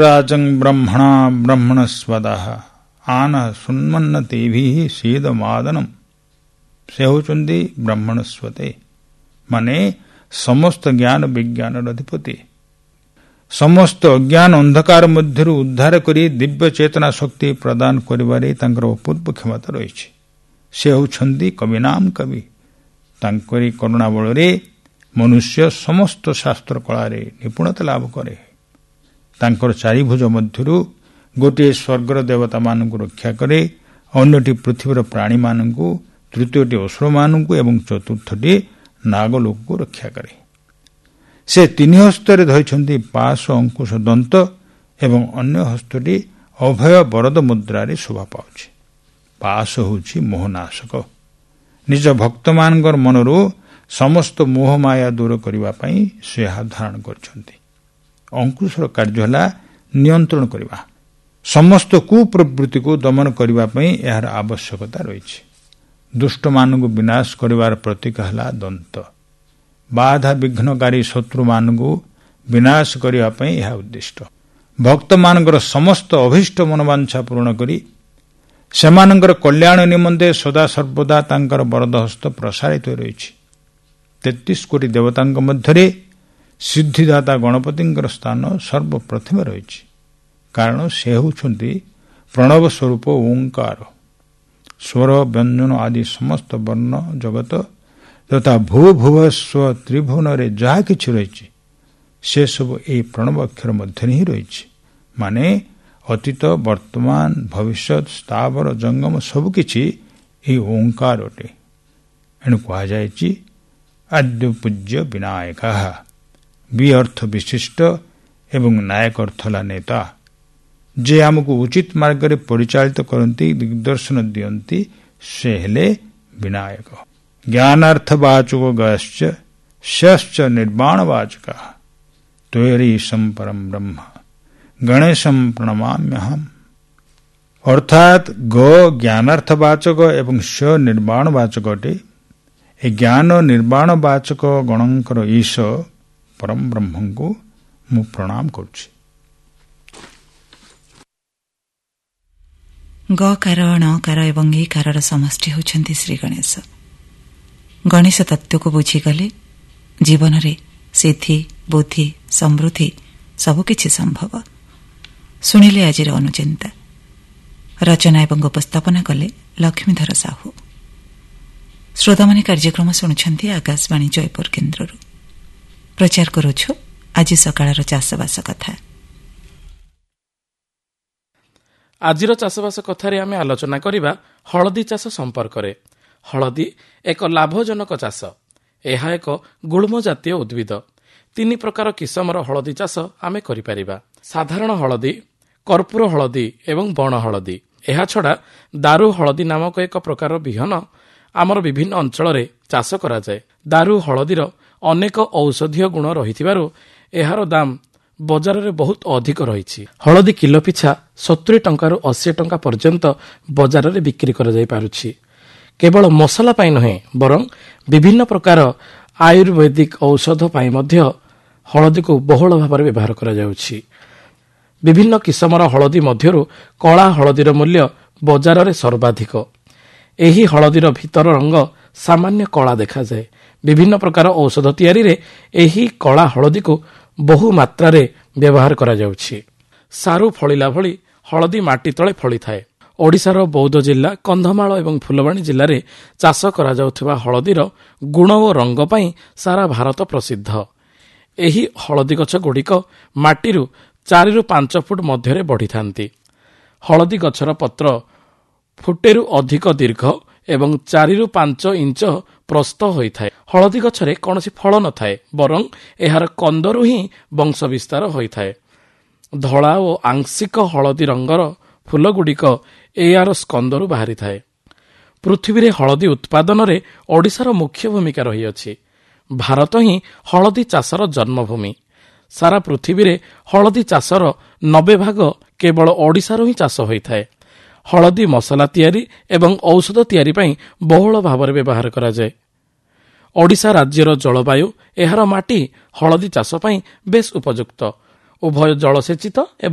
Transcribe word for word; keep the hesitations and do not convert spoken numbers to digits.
ରାଜଂ ବ୍ରହ୍ମଣା ବ୍ରହ୍ମଣସ୍ପଦଃ ଆନ ଶୃଣ୍ମନ୍ନ ତେଭିଃ ସେଦମାଦନମ୍। ସେ ହେଉଛନ୍ତି ବ୍ରହ୍ମଣସ୍ପତେ, ମାନେ ସମସ୍ତ ଜ୍ଞାନ ବିଜ୍ଞାନର ଅଧିପତି। ସମସ୍ତ ଅଜ୍ଞାନ ଅନ୍ଧକାର ମଧ୍ୟରୁ ଉଦ୍ଧାର କରି ଦିବ୍ୟ ଚେତନା ଶକ୍ତି ପ୍ରଦାନ କରିବାରେ ତାଙ୍କର ଅପୂର୍ବ କ୍ଷମତା ରହିଛି। ସେ ହେଉଛନ୍ତି କବିନାମ କବି। ତାଙ୍କରି କରୁଣା ବଳରେ ମନୁଷ୍ୟ ସମସ୍ତ ଶାସ୍ତ୍ର କଳାରେ ନିପୁଣତା ଲାଭ କରେ। ତାଙ୍କର ଚାରିଭୁଜ ମଧ୍ୟରୁ ଗୋଟିଏ ସ୍ୱର୍ଗର ଦେବତାମାନଙ୍କୁ ରକ୍ଷା କରେ, ଅନ୍ୟଟି ପୃଥିବୀର ପ୍ରାଣୀମାନଙ୍କୁ, ତୃତୀୟଟି ଅସୁରମାନଙ୍କୁ ଏବଂ ଚତୁର୍ଥଟି ନାଗଲୋକକୁ ରକ୍ଷା କରେ। ସେ ତିନି ହସ୍ତରେ ଧରିଛନ୍ତି ପାଶ, ଅଙ୍କୁଶ, ଦନ୍ତ ଏବଂ ଅନ୍ୟ ହସ୍ତଟି ଅଭୟ ବରଦ ମୁଦ୍ରାରେ ଶୋଭା ପାଉଛି। ପାଶ ହେଉଛି ମୋହନାଶକ। ନିଜ ଭକ୍ତମାନଙ୍କର ମନରୁ ସମସ୍ତ ମୋହମାୟା ଦୂର କରିବା ପାଇଁ ସେ ଏହା ଧାରଣ କରିଛନ୍ତି। ଅଙ୍କୁଶର କାର୍ଯ୍ୟ ହେଲା ନିୟନ୍ତ୍ରଣ କରିବା। ସମସ୍ତ କୁପ୍ରବୃତ୍ତିକୁ ଦମନ କରିବା ପାଇଁ ଏହାର ଆବଶ୍ୟକତା ରହିଛି। ଦୁଷ୍ଟମାନଙ୍କୁ ବିନାଶ କରିବାର ପ୍ରତୀକ ହେଲା ଦନ୍ତ। ବାଧା ବିଘ୍ନକାରୀ ଶତ୍ରୁମାନଙ୍କୁ ବିନାଶ କରିବା ପାଇଁ ଏହା ଉଦ୍ଦିଷ୍ଟ। ଭକ୍ତମାନଙ୍କର ସମସ୍ତ ଅଭୀଷ୍ଟ ମନୋବାଞ୍ଛା ପୂରଣ କରି ସେମାନଙ୍କର କଲ୍ୟାଣ ନିମନ୍ତେ ସଦାସର୍ବଦା ତାଙ୍କର ବରଦ ହସ୍ତ ପ୍ରସାରିତ ରହିଛି। ତେତିଶ କୋଟି ଦେବତାଙ୍କ ମଧ୍ୟରେ ସିଦ୍ଧିଦାତା ଗଣପତିଙ୍କର ସ୍ଥାନ ସର୍ବପ୍ରଥମେ ରହିଛି, କାରଣ ସେ ହେଉଛନ୍ତି ପ୍ରଣବ ସ୍ୱରୂପ ଓଙ୍କାର। ସ୍ୱର, ବ୍ୟଞ୍ଜନ ଆଦି ସମସ୍ତ ବର୍ଣ୍ଣ ଜଗତ ତଥା ଭୂ ଭୁବସ୍ୱ ତ୍ରିଭୁବନରେ ଯାହା କିଛି ରହିଛି ସେସବୁ ଏହି ପ୍ରଣବ ଅକ୍ଷର ମଧ୍ୟରେ ହିଁ ରହିଛି। ମାନେ ଅତୀତ, ବର୍ତ୍ତମାନ, ଭବିଷ୍ୟତ, ସ୍ଥାବର ଜଙ୍ଗମ ସବୁକିଛି ଏହି ଓଙ୍କାର ଅଟେ। ଏଣୁ କୁହାଯାଇଛି ଆଦ୍ୟ ପୂଜ୍ୟ ବିନାୟକ। ବି ଅର୍ଥ ବିଶିଷ୍ଟ ଏବଂ ନାୟକ ଅର୍ଥ ହେଲା ନେତା। ଯେ ଆମକୁ ଉଚିତ ମାର୍ଗରେ ପରିଚାଳିତ କରନ୍ତି, ଦିଗ୍ଦର୍ଶନ ଦିଅନ୍ତି, ସେ ହେଲେ ବିନାୟକ। ଜ୍ଞାନାର୍ଥବାଚକ ଗଶ୍ଚ ଶ୍ଚ ନିର୍ବାଣବାଚକ ତ୍ୱୟୀଶଂ ପରଂ ବ୍ରହ୍ମ ଗଣେଶଂ ପ୍ରଣମାମ୍ୟହମ୍। ଅର୍ଥାତ୍ ଗ ଜ୍ଞାନାର୍ଥବାଚକ ଏବଂ ଶ ନିର୍ବାଣବାଚକ ଅଟେ। ଏ ଜ୍ଞାନ ନିର୍ବାଣବାଚକ ଗଣଙ୍କର ଈଶ ପରମ ବ୍ରହ୍ମଙ୍କୁ ମୁଁ ପ୍ରଣାମ କରୁଛି। ଗକାର, ଣକାର ଏବଂ ଇକାରର ସମଷ୍ଟି ହେଉଛନ୍ତି ଶ୍ରୀ ଗଣେଶ। ଗଣେଶ ତତ୍ତ୍ୱକୁ ବୁଝିଗଲେ ଜୀବନରେ ସିଦ୍ଧି, ବୁଦ୍ଧି, ସମୃଦ୍ଧି ସବୁକିଛି ସମ୍ଭବ। ଶୁଣିଲେ ଆଜିର ଅନୁଚିନ୍ତା। ରଚନା ଏବଂ ଉପସ୍ଥାପନା କଲେ ଲକ୍ଷ୍ମୀଧର ସାହୁ। ଶ୍ରୋତାମାନେ କାର୍ଯ୍ୟକ୍ରମ ଶୁଣୁଛନ୍ତି ଆକାଶବାଣୀ ଜୟପୁର କେନ୍ଦ୍ରରୁ। ପ୍ରଚାର କରୁଛୁ ଆଜି ସକାଳର ଚାଷବାସ କଥା। ଆଜିର ଚାଷବାସ କଥାରେ ଆମେ ଆଲୋଚନା କରିବା ହଳଦୀ ଚାଷ ସମ୍ପର୍କରେ। ହଳଦୀ ଏକ ଲାଭଜନକ ଚାଷ। ଏହା ଏକ ଗୁଳ୍ମ ଜାତୀୟ ଉଦ୍ଭିଦ। ତିନି ପ୍ରକାର କିସମର ହଳଦୀ ଚାଷ ଆମେ କରିପାରିବା। ସାଧାରଣ ହଳଦୀ, କର୍ପୂର ହଳଦୀ ଏବଂ ବଣ ହଳଦୀ। ଏହାଛଡ଼ା ଦାରୁ ହଳଦୀ ନାମକ ଏକ ପ୍ରକାର ବିହନ ଆମର ବିଭିନ୍ନ ଅଞ୍ଚଳରେ ଚାଷ କରାଯାଏ। ଦାରୁ ହଳଦୀର ଅନେକ ଔଷଧୀୟ ଗୁଣ ରହିଥିବାରୁ ଏହାର ଦାମ ବଜାରରେ ବହୁତ ଅଧିକ ରହିଛି। ହଳଦୀ କିଲୋ ପିଛା ସତୁରି ଟଙ୍କାରୁ ଅଶୀ ଟଙ୍କା ପର୍ଯ୍ୟନ୍ତ ବଜାରରେ ବିକ୍ରି କରାଯାଇପାରୁଛି। କେବଳ ମସଲା ପାଇଁ ନୁହେଁ, ବରଂ ବିଭିନ୍ନ ପ୍ରକାର ଆୟୁର୍ବେଦିକ ଔଷଧ ପାଇଁ ମଧ୍ୟ ହଳଦୀକୁ ବହୁଳ ଭାବରେ ବ୍ୟବହାର କରାଯାଉଛି। ବିଭିନ୍ନ କିସମର ହଳଦୀ ମଧ୍ୟରୁ କଳା ହଳଦୀର ମୂଲ୍ୟ ବଜାରରେ ସର୍ବାଧିକ। ଏହି ହଳଦୀର ଭିତର ରଙ୍ଗ ସାମାନ୍ୟ କଳା ଦେଖାଯାଏ। ବିଭିନ୍ନ ପ୍ରକାର ଔଷଧ ତିଆରିରେ ଏହି କଳା ହଳଦୀକୁ ବହୁ ମାତ୍ରାରେ ବ୍ୟବହାର କରାଯାଉଛି। ସାରୁ ଫଳିଲା ଭଳି ହଳଦୀ ମାଟି ତଳେ ଫଳିଥାଏ। ଓଡ଼ିଶାର ବୌଦ୍ଧ ଜିଲ୍ଲା, କନ୍ଧମାଳ ଏବଂ ଫୁଲବାଣୀ ଜିଲ୍ଲାରେ ଚାଷ କରାଯାଉଥିବା ହଳଦୀର ଗୁଣ ଓ ରଙ୍ଗ ପାଇଁ ସାରା ଭାରତ ପ୍ରସିଦ୍ଧ। ଏହି ହଳଦୀ ଗଛଗୁଡ଼ିକ ମାଟିରୁ ଚାରିରୁ ପାଞ୍ଚ ଫୁଟ ମଧ୍ୟରେ ବଢ଼ିଥାନ୍ତି। ହଳଦୀ ଗଛର ପତ୍ର ଫୁଟେରୁ ଅଧିକ ଦୀର୍ଘ ଏବଂ ଚାରିରୁ ପାଞ୍ଚ ଇଞ୍ଚ ପ୍ରସ୍ତ ହୋଇଥାଏ। ହଳଦୀ ଗଛରେ କୌଣସି ଫଳ ନଥାଏ, ବରଂ ଏହାର କନ୍ଦରୁ ହିଁ ବଂଶ ବିସ୍ତାର ହୋଇଥାଏ। ଧଳା ଓ ଆଂଶିକ ହଳଦୀ ରଙ୍ଗର ଫୁଲଗୁଡ଼ିକ ଏହାର ସ୍କନ୍ଦରୁ ବାହାରିଥାଏ। ପୃଥିବୀରେ ହଳଦୀ ଉତ୍ପାଦନରେ ଓଡ଼ିଶାର ମୁଖ୍ୟ ଭୂମିକା ରହିଅଛି। ଭାରତ ହିଁ ହଳଦୀ ଚାଷର ଜନ୍ମଭୂମି। ସାରା ପୃଥିବୀରେ ହଳଦୀ ଚାଷର ନବେ ଭାଗ କେବଳ ଓଡ଼ିଶାରୁ ହିଁ ଚାଷ ହୋଇଥାଏ। ହଳଦୀ ମସଲା ତିଆରି ଏବଂ ଔଷଧ ତିଆରି ପାଇଁ ବହୁଳ ଭାବରେ ବ୍ୟବହାର କରାଯାଏ। ଓଡ଼ିଶା ରାଜ୍ୟର ଜଳବାୟୁ, ଏହାର ମାଟି ହଳଦୀ ଚାଷ ପାଇଁ ବେଶ୍ ଉପଯୁକ୍ତ। ଉଭୟ ଜଳସେଚିତ ଏବଂ